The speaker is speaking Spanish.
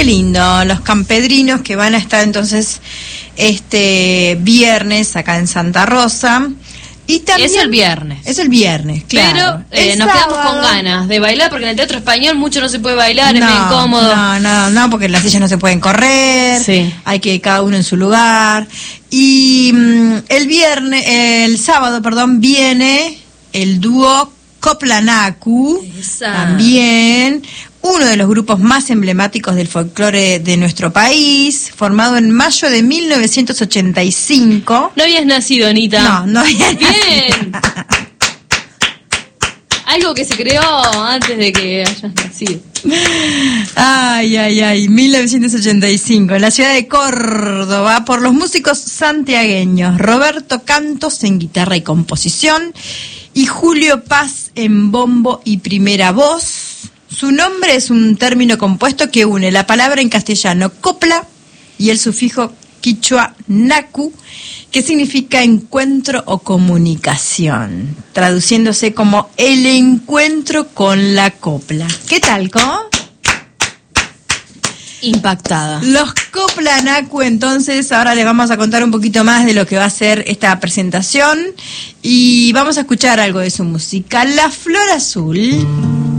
lindo. Los campedrinos que van a estar entonces este viernes acá en Santa Rosa. Y también, es el viernes. Es el viernes, claro. Pero nos quedamos con ganas de bailar, porque en el Teatro Español mucho no se puede bailar, es muy incómodo. No, porque las sillas no se pueden correr, sí. Hay que cada uno en su lugar. Y el sábado, viene el dúo Coplanacu, también uno de los grupos más emblemáticos del folclore de nuestro país, formado en mayo de 1985. ¿No habías nacido, Anita? No había nacido. Bien. Algo que se creó antes de que hayas nacido. Ay, 1985, en la ciudad de Córdoba, por los músicos santiagueños Roberto Cantos en guitarra y composición y Julio Paz en bombo y primera voz. Su nombre es un término compuesto que une la palabra en castellano copla y el sufijo quichua nacu, que significa encuentro o comunicación, traduciéndose como el encuentro con la copla. ¿Qué tal, Impactada. Los Coplanacu, entonces, ahora les vamos a contar un poquito más de lo que va a ser esta presentación y vamos a escuchar algo de su música, La Flor Azul.